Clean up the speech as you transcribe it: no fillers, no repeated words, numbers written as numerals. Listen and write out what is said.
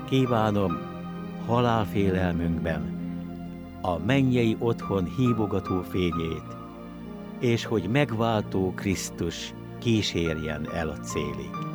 Kívánom halálfélelmünkben a mennyei otthon hívogató fényét, és hogy megváltó Krisztus kísérjen el a célig.